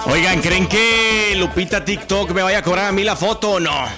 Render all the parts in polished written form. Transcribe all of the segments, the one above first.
Oigan, ¿creen que Lupita TikTok me vaya a cobrar a mí la foto o no?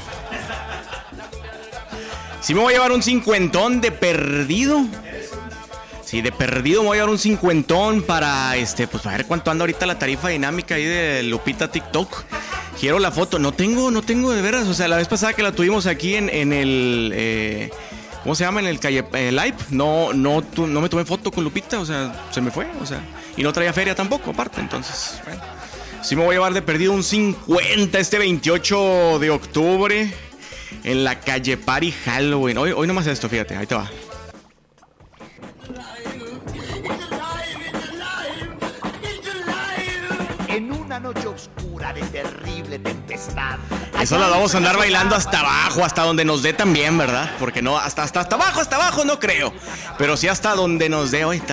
¿Sí me voy a llevar un cincuentón de perdido? Sí, de perdido me voy a llevar un cincuentón para, pues a ver cuánto anda ahorita la tarifa dinámica ahí de Lupita TikTok. Quiero la foto, no tengo de veras, o sea, la vez pasada que la tuvimos aquí en el, ¿cómo se llama? En el calle live, no me tomé foto con Lupita, o sea, se me fue, o sea, y no traía feria tampoco, aparte, entonces, bueno, sí me voy a llevar de perdido un 50 este 28 de octubre en la calle Party Halloween. Hoy nomás esto, fíjate, ahí te va. En una noche oscura de terrible tempestad. Eso la vamos a andar bailando hasta abajo, hasta donde nos dé también, ¿verdad? Porque no, hasta abajo no creo. Pero sí hasta donde nos dé hoy.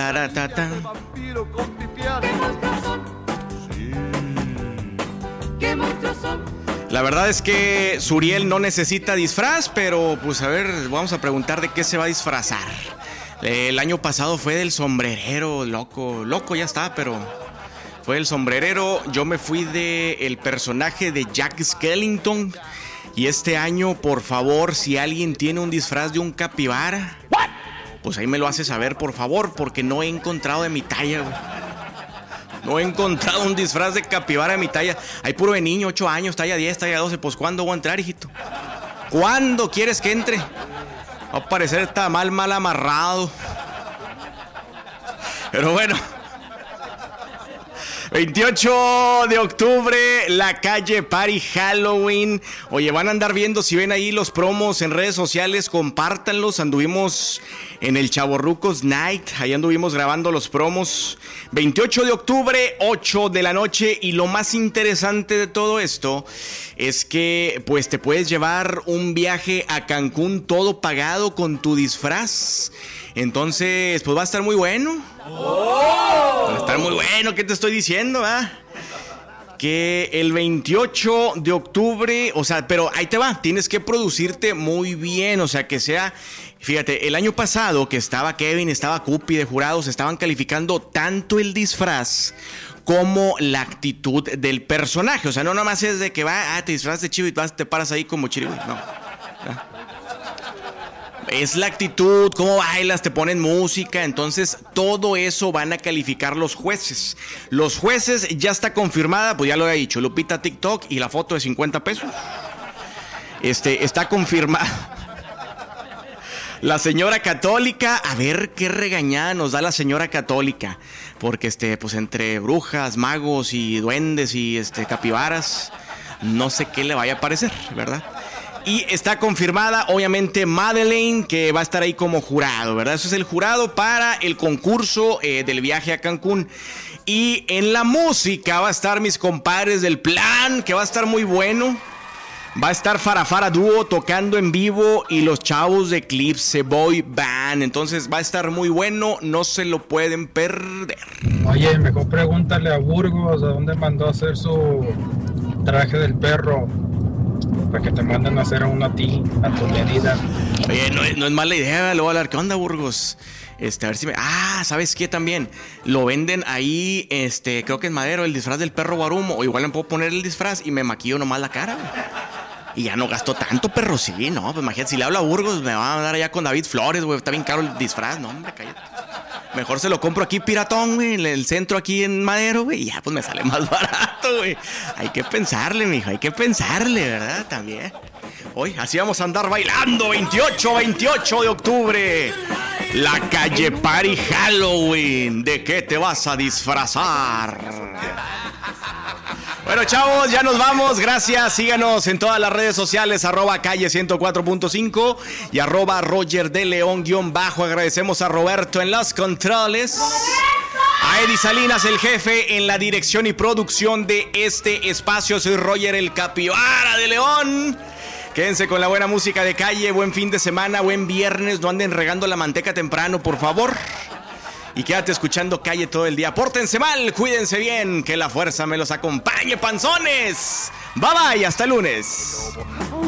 La verdad es que Suriel no necesita disfraz, pero pues a ver, vamos a preguntar de qué se va a disfrazar. El año pasado fue del sombrerero, loco ya está, pero fue el sombrerero. Yo me fui del personaje de Jack Skellington. Y este año, por favor, si alguien tiene un disfraz de un capibara, pues ahí me lo hace saber, por favor, porque no he encontrado de mi talla, güey. No he encontrado un disfraz de capibara de mi talla. Hay puro de niño, 8 años, talla 10, talla 12. Pues ¿cuándo voy a entrar, hijito? ¿Cuándo quieres que entre? Va a parecer está mal amarrado. Pero bueno, 28 de octubre, la calle Party Halloween. Oye, van a andar viendo, si ven ahí los promos en redes sociales, compártanlos. Anduvimos en el Chavorrucos Night, ahí anduvimos grabando los promos. 28 de octubre, 8 de la noche. Y lo más interesante de todo esto es que pues te puedes llevar un viaje a Cancún todo pagado con tu disfraz. Entonces, pues va a estar muy bueno. Va a estar muy bueno, ¿qué te estoy diciendo, ah? Que el 28 de octubre, o sea, pero ahí te va, tienes que producirte muy bien, o sea, que sea, fíjate, el año pasado que estaba Kevin, estaba Cupi de jurados, estaban calificando tanto el disfraz como la actitud del personaje, o sea, no nomás es de que te disfrazas de chivo y te paras ahí como chiribi, no. Es la actitud, cómo bailas, te ponen música, entonces todo eso van a calificar los jueces. Los jueces ya está confirmada, pues ya lo he dicho, Lupita TikTok y la foto de 50 pesos. Está confirmada. La señora católica, a ver qué regañada nos da la señora católica, porque pues entre brujas, magos y duendes y capibaras, no sé qué le vaya a parecer, ¿verdad? Y está confirmada, obviamente, Madeleine, que va a estar ahí como jurado, ¿verdad? Eso es el jurado para el concurso del viaje a Cancún. Y en la música va a estar mis compadres del Plan, que va a estar muy bueno. Va a estar Farafara Dúo tocando en vivo y los chavos de Eclipse Boy Band. Entonces va a estar muy bueno, no se lo pueden perder. Oye, mejor pregúntale a Burgos a dónde mandó a hacer su traje del perro. Para que te manden a hacer uno a ti, a tu medida. Oye, no es mala idea, le voy a hablar. ¿Qué onda, Burgos? A ver si me... ¿sabes qué también? Lo venden ahí, creo que en Madero, el disfraz del perro Guarumo. O igual me puedo poner el disfraz y me maquillo nomás la cara, güey. Y ya no gasto tanto, perro, sí, no. Pues imagínate, si le hablo a Burgos, me van a dar allá con David Flores, güey. Está bien caro el disfraz, no, hombre, cállate. Mejor se lo compro aquí piratón, güey, en el centro aquí en Madero, güey, y ya pues me sale más barato, güey. Hay que pensarle, mijo, hay que pensarle, ¿verdad? También. Hoy así vamos a andar bailando 28 de octubre. La calle Party Halloween. ¿De qué te vas a disfrazar? Bueno, chavos, ya nos vamos. Gracias. Síganos en todas las redes sociales, @calle 104.5 y @Roger de León _ Agradecemos a Roberto en los controles. A Eddie Salinas, el jefe, en la dirección y producción de este espacio. Soy Roger, el capibara de León. Quédense con la buena música de calle. Buen fin de semana, buen viernes. No anden regando la manteca temprano, por favor. Y quédate escuchando Calle todo el día. Pórtense mal, cuídense bien, que la fuerza me los acompañe, panzones. Bye bye, hasta el lunes.